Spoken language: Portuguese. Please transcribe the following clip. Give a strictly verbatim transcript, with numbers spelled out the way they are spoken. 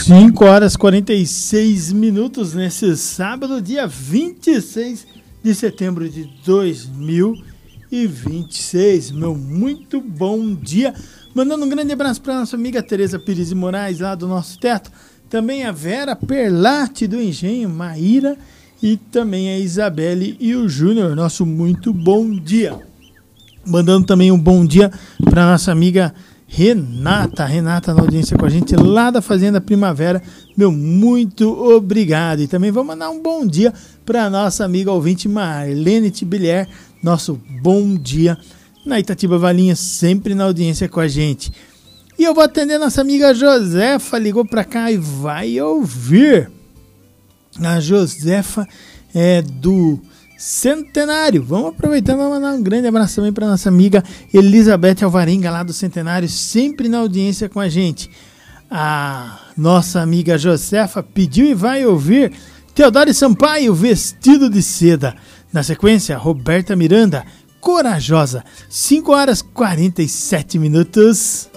cinco horas e quarenta e seis minutos nesse sábado, dia vinte e seis de setembro de dois mil e vinte e seis. Meu muito bom dia. Mandando um grande abraço para nossa amiga Tereza Pires de Moraes, lá do nosso teto. Também a Vera Perlatti do Engenho, Maíra e também a Isabelle e o Júnior. Nosso muito bom dia. Mandando também um bom dia para nossa amiga Renata, Renata na audiência com a gente lá da Fazenda Primavera, meu muito obrigado. E também vou mandar um bom dia para nossa amiga ouvinte Marlene Tibilier, nosso bom dia na Itatiba Valinha, sempre na audiência com a gente. E eu vou atender nossa amiga Josefa, ligou para cá e vai ouvir. A Josefa é do Centenário. Vamos aproveitar e vamos mandar um grande abraço também para nossa amiga Elizabeth Alvarenga, lá do Centenário, sempre na audiência com a gente. A nossa amiga Josefa pediu e vai ouvir Teodoro Sampaio, Vestido de Seda. Na sequência, Roberta Miranda, Corajosa. cinco horas e quarenta e sete minutos.